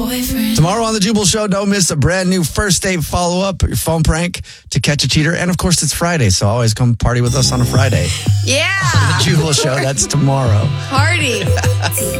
boyfriend. Tomorrow on The Jubal Show, don't miss a brand new first date follow-up, your phone prank to catch a cheater. And, of course, it's Friday, so always come party with us on a Friday. Yeah. The Jubal Show, that's tomorrow. Party.